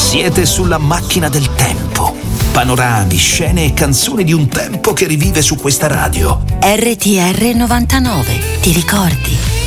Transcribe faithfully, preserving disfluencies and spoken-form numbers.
Siete sulla macchina del tempo. Panorami, scene e canzoni di un tempo che rivive su questa radio. R T R novantanove, ti ricordi?